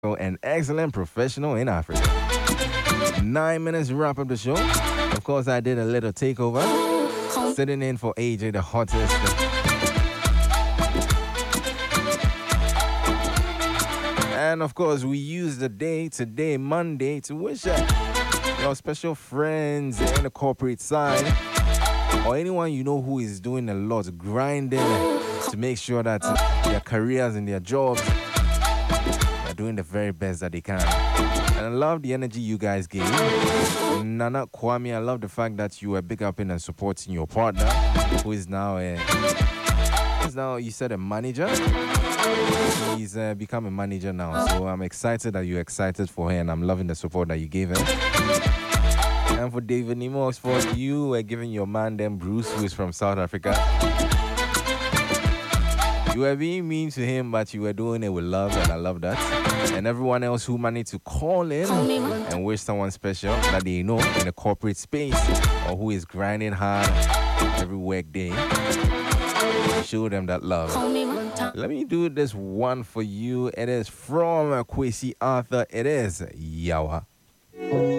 an excellent professional in Africa. 9 minutes to wrap up the show. Of course, I did a little takeover, sitting in for AJ, the hottest. And of course, we use the day today, Monday, to wish your special friends in the corporate side or anyone you know who is doing a lot, grinding to make sure that their careers and their jobs are doing the very best that they can. And I love the energy you guys gave. Nana Kwame, I love the fact that you were big up in and supporting your partner, who is now you said a manager. He's become a manager now, so I'm excited that you're excited for her, and I'm loving the support that you gave her. And for David Nemo Oxford, you were giving your man then Bruce, who is from South Africa. You were being mean to him, but you were doing it with love, and I love that. And everyone else who managed to call in and wish someone special that they know in the corporate space or who is grinding hard every work day, show them that love. Let me do this one for you. It is from Kwesi Arthur. It is Yawa.